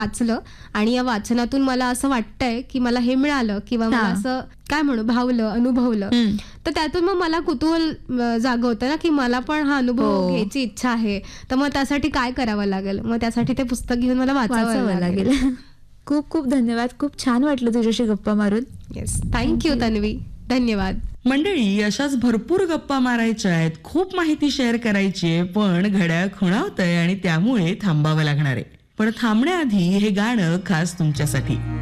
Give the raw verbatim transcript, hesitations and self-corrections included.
वाचलं आणि या वाचनातून मला असं वाटतंय की मला हे मिळालं किंवा मला हा. असं काय म्हणू भावलं अनुभवलं हम्म. तर त्यातून मग मला कुतूहल अ, जागवतं ना की मला पण हा अनुभव हो. घ्यायची इच्छा आहे. तर मग त्यासाठी काय करावं लागेल, मग त्यासाठी ते पुस्तक घेऊन मला वाचावं वाचावं लागेल. लागेल. खूप खूप धन्यवाद. खूप छान वाटलं तुझ्याशी गप्पा मारून. येस, थँक्यू तन्वी, धन्यवाद. मंडळी, अशाच भरपूर गप्पा मारायच्या आहेत, खूप माहिती शेअर करायची आहे, पण घड्याळ खुणावतंय आणि त्यामुळे थांबावं लागणार आहे. पण थांबण्याआधी हे गाणं खास तुमच्यासाठी.